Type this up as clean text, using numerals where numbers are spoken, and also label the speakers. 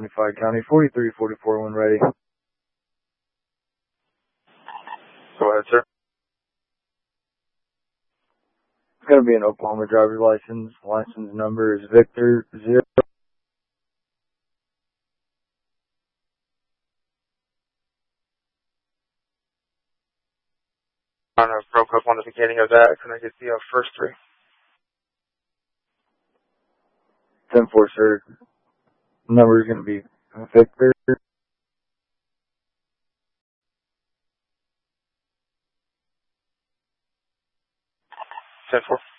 Speaker 1: 25 County, 4344 when ready.
Speaker 2: Go ahead, sir.
Speaker 1: It's going to be an Oklahoma driver's license. License number is Victor 0.
Speaker 2: I broke up on the beginning of that. Can I get the first three?
Speaker 1: 10-4, sir. Number is going to be Victor
Speaker 2: 10-4.